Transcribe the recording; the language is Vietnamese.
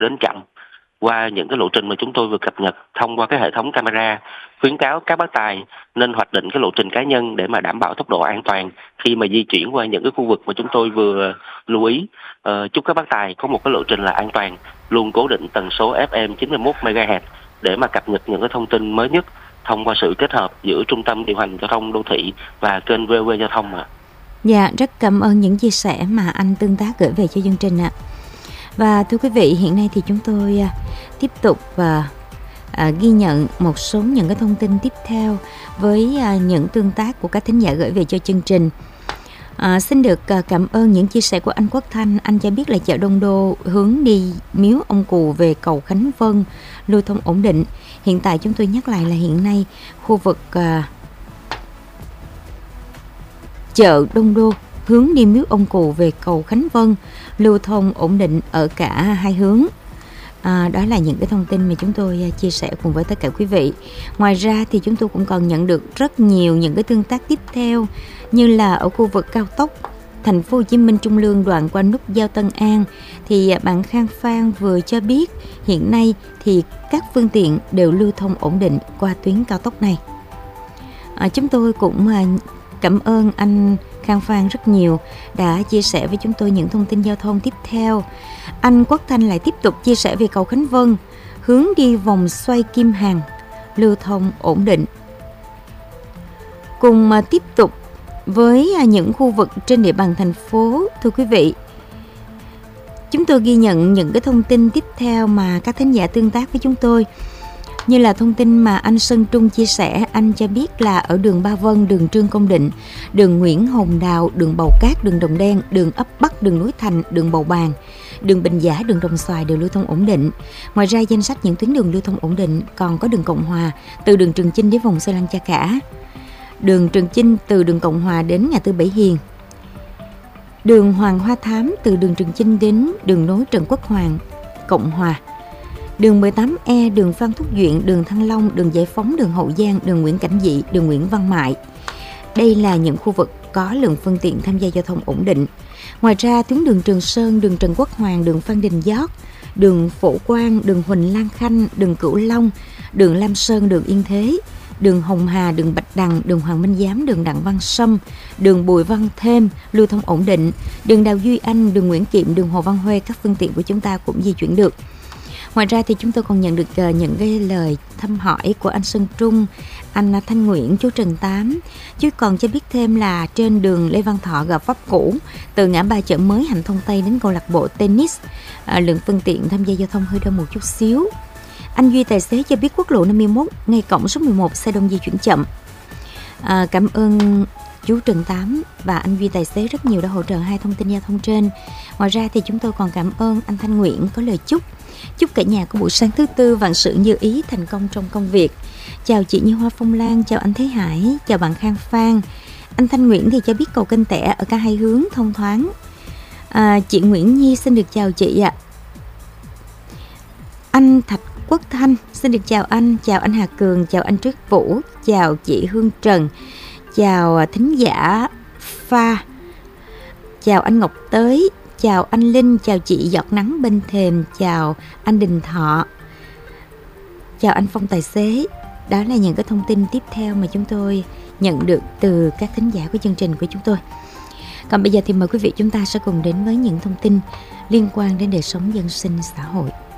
đến chậm. Qua những cái lộ trình mà chúng tôi vừa cập nhật thông qua cái hệ thống camera, khuyến cáo các bác tài nên hoạch định cái lộ trình cá nhân để mà đảm bảo tốc độ an toàn khi mà di chuyển qua những cái khu vực mà chúng tôi vừa lưu ý. Chúc các bác tài có một cái lộ trình là an toàn, luôn cố định tần số FM 91 MHz để mà cập nhật những cái thông tin mới nhất thông qua sự kết hợp giữa Trung tâm Điều hành Giao thông Đô thị và kênh VOV Giao thông ạ. Dạ, rất cảm ơn những chia sẻ mà anh tương tác gửi về cho chương trình ạ. Và thưa quý vị, hiện nay thì chúng tôi tiếp tục ghi nhận một số những cái thông tin tiếp theo với những tương tác của các thính giả gửi về cho chương trình. Xin được cảm ơn những chia sẻ của anh Quốc Thanh. Anh cho biết là chợ Đông Đô hướng đi Miếu Ông Cù về cầu Khánh Vân lưu thông ổn định. Hiện tại chúng tôi nhắc lại là hiện nay khu vực chợ Đông Đô hướng đi Miếu Ông Cù về cầu Khánh Vân lưu thông ổn định ở cả hai hướng. Đó là những cái thông tin mà chúng tôi chia sẻ cùng với tất cả quý vị. Ngoài ra thì chúng tôi cũng còn nhận được rất nhiều những cái tương tác tiếp theo, như là ở khu vực cao tốc Thành phố Hồ Chí Minh Trung Lương đoạn qua nút giao Tân An thì bạn Khang Phan vừa cho biết hiện nay thì các phương tiện đều lưu thông ổn định qua tuyến cao tốc này. Chúng tôi cũng cảm ơn anh Khang Phan rất nhiều đã chia sẻ với chúng tôi những thông tin giao thông tiếp theo. Anh Quốc Thanh lại tiếp tục chia sẻ về cầu Khánh Vân hướng đi vòng xoay Kim Hàng lưu thông ổn định. Cùng tiếp tục với những khu vực trên địa bàn thành phố, thưa quý vị, chúng tôi ghi nhận những cái thông tin tiếp theo mà các thính giả tương tác với chúng tôi. Như là thông tin mà anh Sơn Trung chia sẻ, anh cho biết là ở đường Ba Vân, đường Trương Công Định, đường Nguyễn Hồng Đào, đường Bầu Cát, đường Đồng Đen, đường Ấp Bắc, đường Núi Thành, đường Bầu Bàng, đường Bình Giả, đường Đồng Xoài đều lưu thông ổn định. Ngoài ra danh sách những tuyến đường lưu thông ổn định còn có đường Cộng Hòa từ đường Trường Chinh đến vòng xoay Lăng Cha Cả, đường Trường Chinh từ đường Cộng Hòa đến ngã tư Bảy Hiền, đường Hoàng Hoa Thám từ đường Trường Chinh đến đường nối Trần Quốc Hoàng, Cộng Hòa, đường 18E, đường Phan Thúc Duyện, đường Thăng Long, đường Giải Phóng, đường Hậu Giang, đường Nguyễn Cảnh Dị, đường Nguyễn Văn Mại. Đây là những khu vực có lượng phương tiện tham gia giao thông ổn định. Ngoài ra, tuyến đường Trường Sơn, đường Trần Quốc Hoàng, đường Phan Đình Giót, đường Phổ Quang, đường Huỳnh Lan Khanh, đường Cửu Long, đường Lam Sơn, đường Yên Thế, đường Hồng Hà, đường Bạch Đằng, đường Hoàng Minh Giám, đường Đặng Văn Sâm, đường Bùi Văn Thêm lưu thông ổn định, đường Đào Duy Anh, đường Nguyễn Kiệm, đường Hồ Văn Huê, các phương tiện của chúng ta cũng di chuyển được. Ngoài ra thì chúng tôi còn nhận được những cái lời thăm hỏi của anh Sơn Trung, anh Thanh Nguyễn, chú Trần Tám. Chứ còn cho biết thêm là trên đường Lê Văn Thọ gặp Pháp Cũ, từ ngã ba chợ mới Hạnh Thông Tây đến câu lạc bộ tennis, lượng phương tiện tham gia giao thông hơi đông một chút xíu. Anh Duy tài xế cho biết quốc lộ 51 ngay cổng số 11 xe đông di chuyển chậm. Cảm ơn chú Trần Tám và anh Duy tài xế rất nhiều đã hỗ trợ hai thông tin giao thông trên. Ngoài ra thì chúng tôi còn cảm ơn anh Thanh Nguyễn có lời chúc cả nhà có buổi sáng thứ tư vạn sự như ý, thành công trong công việc. Chào chị Như Hoa Phong Lan, chào anh Thế Hải, chào bạn Khang Phan. Anh Thanh Nguyễn thì cho biết cầu Kênh Tẻ ở cả hai hướng thông thoáng. Chị Nguyễn Nhi xin được chào chị ạ. Anh Thạch Quốc Thanh xin được chào anh Hà Cường, chào anh Trước Vũ, chào chị Hương Trần, chào thính giả Pha, chào anh Ngọc Tới, chào anh Linh, chào chị Giọt Nắng Bên Thềm, chào anh Đình Thọ, chào anh Phong tài xế. Đó là những cái thông tin tiếp theo mà chúng tôi nhận được từ các thính giả của chương trình của chúng tôi. Còn bây giờ thì mời quý vị chúng ta sẽ cùng đến với những thông tin liên quan đến đời sống dân sinh xã hội.